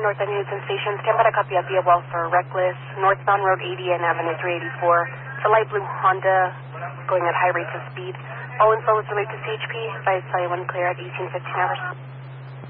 North on Houston Station. Stand by to copy up via well for reckless. Northbound Road 80 and Avenue 384. It's a light blue Honda going at high rates of speed. All info is related to CHP. Advise 1 clear at 1815 hours.